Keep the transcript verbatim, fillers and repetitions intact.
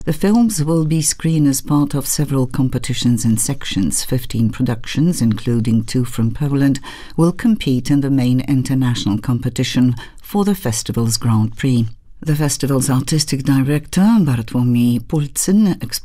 The films will be screened as part of several competitions and sections. Fifteen productions, including two from Poland, will compete in the main international competition for the festival's Grand Prix. The festival's artistic director, Bartłomiej Pulcyn,